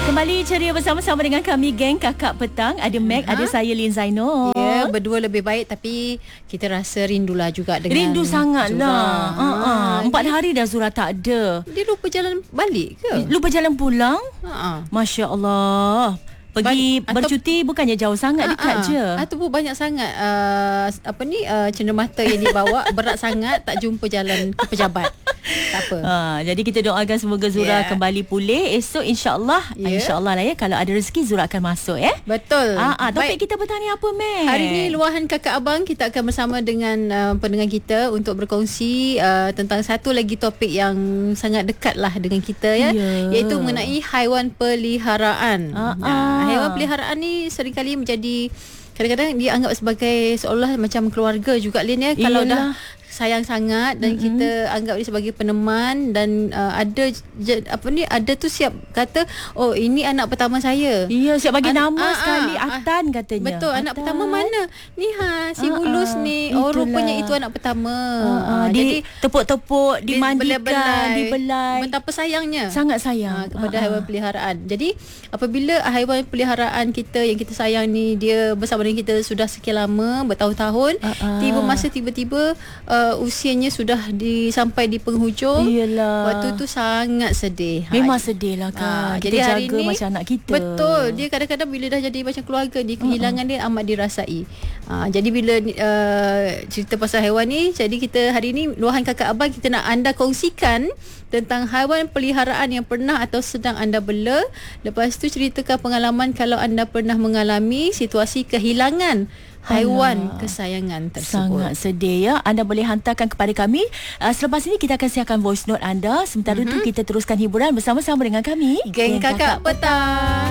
Kembali ceria bersama-sama dengan kami, geng Kakak Petang. Ada Mac, ada saya Lin Zainur. Ya, berdua lebih baik, tapi kita rasa rindulah juga dengan Rindu sangat lah. 4 hari dah Zura tak ada. Dia lupa jalan balik ke? Lupa jalan pulang? Masya Allah. Pergi bercuti bukannya jauh sangat, dekat je. Ataupun banyak sangat cenderamata yang dibawa, berat sangat, tak jumpa jalan ke pejabat. Tak apa. Jadi kita doakan semoga Zura kembali pulih. Esok insya-Allah, insya-Allah lah ya, kalau ada rezeki Zura akan masuk ya. Betul. Topik kita petang ni apa, Mek? Hari ni luahan kakak abang, kita akan bersama dengan pendengar kita untuk berkongsi tentang satu lagi topik yang sangat dekat lah dengan kita ya, iaitu mengenai haiwan peliharaan. Haiwan peliharaan ni seringkali menjadi, kadang-kadang dia anggap sebagai seolah macam keluarga juga, Lin ya. Kalau dah sayang sangat dan kita anggap dia sebagai peneman, dan ada tu siap kata, oh ini anak pertama saya. Ya, siap bagi nama sekali, Atan katanya. Betul, anak pertama mana? Ni si Bulus ni. Oh, rupanya itu anak pertama. Jadi tepuk-tepuk, dimandikan, dibelai. Betapa sayangnya. Sangat sayang kepada haiwan peliharaan. Jadi apabila haiwan peliharaan kita yang kita sayang ni, dia bersama dengan kita sudah sekian lama, bertahun-tahun, tiba-tiba usianya sudah sampai di penghujung. Yelah. Waktu tu sangat sedih. Memang sedih lah kan. Jadi kita hari jaga ni macam anak kita. Betul. Dia kadang-kadang bila dah jadi macam keluarga ni, kehilangan dia amat dirasai. Jadi bila cerita pasal haiwan ni, jadi kita hari ni luahan kakak abang, kita nak anda kongsikan tentang haiwan peliharaan yang pernah atau sedang anda bela. Lepas tu ceritakan pengalaman kalau anda pernah mengalami situasi kehilangan haiwan kesayangan tersebut. Sangat sedih ya. Anda boleh hantarkan kepada kami. Selepas ini kita akan siapkan voice note anda. Sementara tu kita teruskan hiburan bersama-sama dengan kami, Geng Kakak Petang.